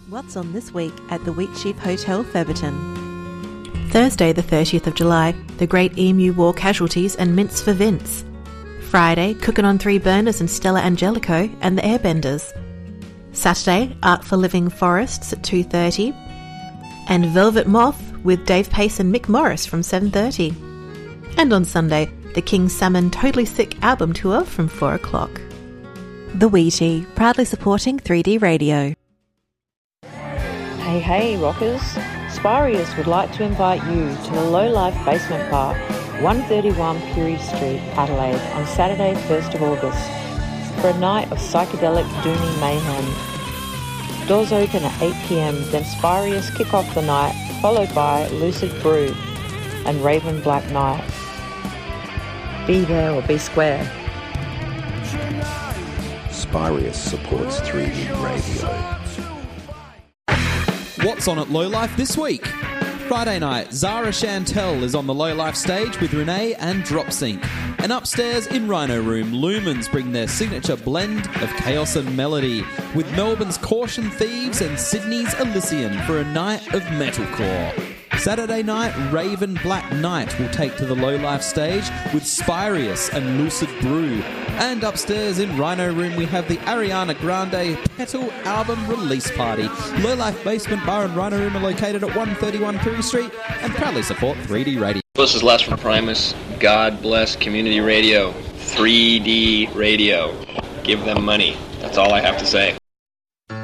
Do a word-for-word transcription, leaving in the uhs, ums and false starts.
What's on this week at the Wheatsheaf Hotel, Featherton? Thursday, the thirtieth of July, the Great Emu War Casualties and Mints for Vince. Friday, Cooking on Three Burners and Stella Angelico and the Airbenders. Saturday, Art for Living Forests at two thirty. And Velvet Moth with Dave Pace and Mick Morris from seven thirty. And on Sunday, the King Salmon Totally Sick album tour from four o'clock. The Wheatie, proudly supporting three D Radio. Hey, hey, rockers. Spirius would like to invite you to the Low Life Basement Bar, one thirty-one Pirie Street, Adelaide, on Saturday, first of August, for a night of psychedelic doomy mayhem. Doors open at eight p.m, then Spirius kick off the night, followed by Lucid Brew and Raven Black Knight. Be there or be square. Spirius supports three D Radio. What's on at Low Life this week? Friday night, Zara Chantel is on the Low Life stage with Renee and Dropsync. And upstairs in Rhino Room, Lumens bring their signature blend of chaos and melody with Melbourne's Caution Thieves and Sydney's Elysian for a night of metalcore. Saturday night, Raven Black Knight will take to the Low Life stage with Spirius and Lucid Brew. And upstairs in Rhino Room, we have the Ariana Grande Petal album release party. Low Life Basement Bar and Rhino Room are located at one thirty-one Pirie Street and proudly support three D Radio. This is Les from Primus. God bless community radio. three D Radio. Give them money. That's all I have to say.